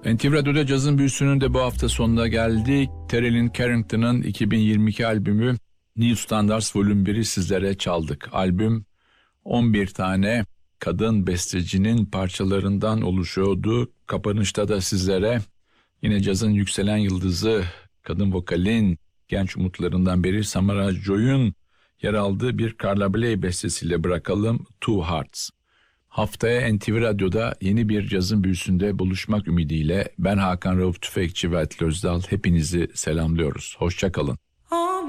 NTV Radyo'da Cazın Büyüsü'nün de bu hafta sonuna geldik. Terrell Carrington'ın 2022 albümü New Standards Volume 1'i sizlere çaldık. Albüm 11 tane kadın bestecinin parçalarından oluşuyordu. Kapanışta da sizlere yine cazın yükselen yıldızı, kadın vokalin genç umutlarından biri Samara Joy'un yer aldığı bir Carla Bley bestesiyle bırakalım, Two Hearts. Haftaya NTV Radyo'da yeni bir cazın büyüsünde buluşmak ümidiyle ben Hakan Rauf Tüfekçi ve Atli Özdal hepinizi selamlıyoruz. Hoşça kalın.